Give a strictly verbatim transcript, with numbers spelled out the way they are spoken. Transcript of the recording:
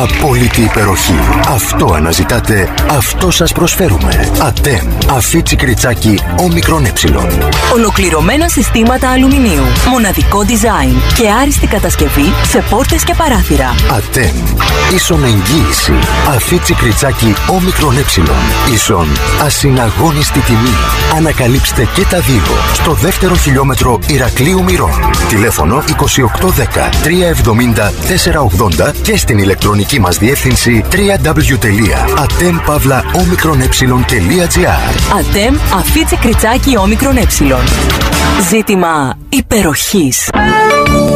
Απόλυτη υπεροχή. Αυτό αναζητάτε, αυτό σας προσφέρουμε. ΑΤΕΜ. Αφίτσι κριτσάκι όμικρον ε. Ολοκληρωμένα συστήματα αλουμινίου. Μοναδικό design και άριστη κατασκευή σε πόρτες και παράθυρα. ΑΤΕΜ. Ίσον εγγύηση. Αφίτσι κριτσάκι όμικρον ε. Ίσον ασυναγώνιστη τιμή. Ανακαλύψτε και τα δύο στο δεύτερο χιλιόμετρο Ηρακλείου Μυρών. Τηλέφωνο είκοσι οκτώ δέκα τριακόσια εβδομήντα τετρακόσια ογδόντα και στην ηλεκτρονική μας διεύθυνση double-u double-u double-u τελεία atem pavla omicron epsilon τελεία gr. ΑΤΕΜ Αφίτσι κριτσάκι όμικρον ε. Ζήτημα υπεροχής.